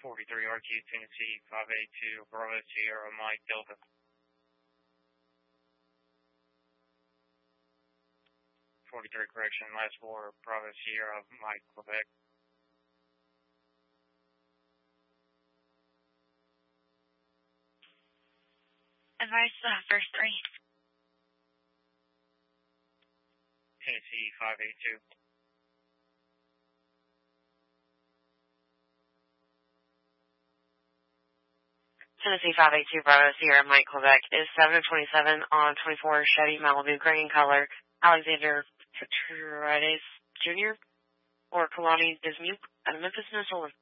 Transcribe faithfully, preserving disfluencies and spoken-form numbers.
forty-three R Q, Tennessee, five eight two, Bravo Sierra, Mike Delta. forty-three correction, last four, Bravo Sierra, Mike, Quebec. Advice uh, first three. Tennessee, five eight two. Tennessee five eight two, Bravo Sierra, Mike, Quebec, is seven twenty-seven on twenty-four Chevy Malibu, gray in color, Alexander Petruides Junior or Kalani Dismuke out of Memphis, Minnesota.